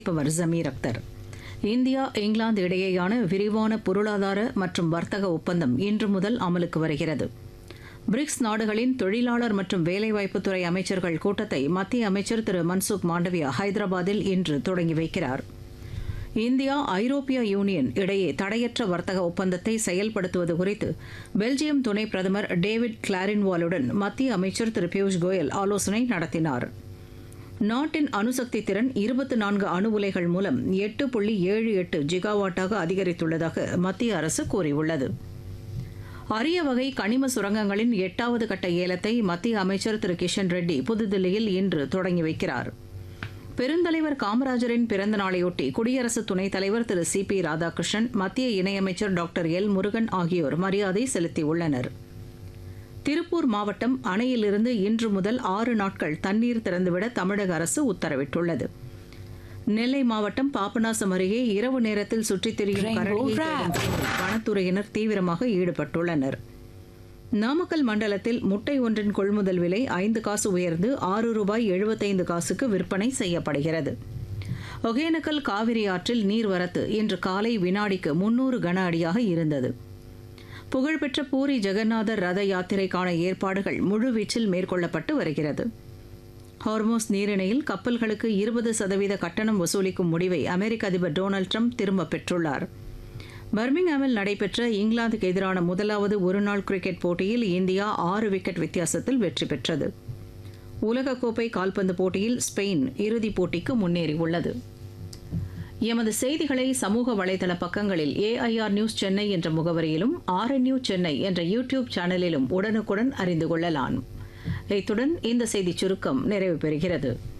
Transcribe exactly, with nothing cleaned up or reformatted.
Power Zameer Akhtar. India England இடையேயான விரிவான பொருளாதார மற்றும் வர்த்தக ஒப்பந்தம் இன்று முதல் அமலுக்கு வருகிறது. பிரிக்ஸ் நாடுகளின் தொழிலாளர் மற்றும் வேலைவாய்ப்புத்துறை அமைச்சர்கள் கூட்டத்தை மத்திய அமைச்சர் திரு மன்சுக் மாண்டவியா ஹைதராபாத்தில் இன்று தொடங்கி வைக்கிறார். இந்தியா ஐரோப்பிய யூனியன் இடையே தடையற்ற வர்த்தக ஒப்பந்தத்தை செயல்படுத்துவது குறித்து பெல்ஜியம் துணை பிரதமர் டேவிட் கிளாரின்வாலுடன் மத்திய அமைச்சர் திரு பியூஷ் கோயல் ஆலோசனை நடத்தினார். நாட்டின் அணுசக்தி திறன் இருபத்தி நான்கு அணு உலைகள் மூலம் எட்டு புள்ளி ஏழு எட்டு ஜிகாவாட்டாக அதிகரித்துள்ளதாக மத்திய அரசு கூறியுள்ளது. அரிய வகை கனிம சுரங்கங்களின் எட்டாவது கட்ட ஏலத்தை மத்திய அமைச்சர் திரு கிஷன் ரெட்டி புதுதில்லியில் இன்று தொடங்கி வைக்கிறார். பெருந்தலைவர் காமராஜரின் பிறந்த நாளையொட்டி குடியரசு துணைத் தலைவர் திரு சி பி ராதாகிருஷ்ணன், மத்திய இணையமைச்சர் டாக்டர் எல் முருகன் ஆகியோர் மரியாதை செலுத்தியுள்ளனர். திருப்பூர் மாவட்டம் அணையிலிருந்து இன்று முதல் ஆறு நாட்கள் தண்ணீர் திறந்துவிட தமிழக அரசு உத்தரவிட்டுள்ளது. நெல்லை மாவட்டம் பாபநாசம் அருகே இரவு நேரத்தில் சுற்றித் திரியும் கரடியை வனத்துறையினர் தீவிரமாக ஈடுபட்டுள்ளனர். நாமக்கல் மண்டலத்தில் முட்டை ஒன்றின் கொள்முதல் விலை ஐந்து காசு உயர்ந்து ஆறு ரூபாய் எழுபத்தைந்து காசுக்கு விற்பனை செய்யப்படுகிறது. ஒகேனக்கல் காவிரி ஆற்றில் நீர்வரத்து இன்று காலை வினாடிக்கு முன்னூறு கன அடியாக இருந்தது. புகழ்பெற்ற பூரி ஜெகநாதர் ரத யாத்திரைக்கான ஏற்பாடுகள் முழுவீச்சில் மேற்கொள்ளப்பட்டு வருகிறது. ஹார்மோஸ் நீரிணையில் கப்பல்களுக்கு இருபது சதவீத கட்டணம் வசூலிக்கும் முடிவை அமெரிக்க அதிபர் டொனால்டு ட்ரம்ப் திரும்பப் பெற்றுள்ளார். பர்மிங்ஹாமில் நடைபெற்ற இங்கிலாந்துக்கு எதிரான முதலாவது ஒருநாள் கிரிக்கெட் போட்டியில் இந்தியா ஆறு விக்கெட் வித்தியாசத்தில் வெற்றி பெற்றது. உலகக்கோப்பை கால்பந்து போட்டியில் ஸ்பெயின் இறுதிப் போட்டிக்கு முன்னேறியுள்ளது. எமது செய்திகளை சமூக வலைதள பக்கங்களில் ஏஐஆர் நியூஸ் சென்னை என்ற முகவரியிலும் ஆர்என்யூ சென்னை என்ற யூடியூப் சேனலிலும் உடனுக்குடன் அறிந்து கொள்ளலாம். இத்துடன் இந்த செய்திச் சுருக்கம் நிறைவு பெறுகிறது.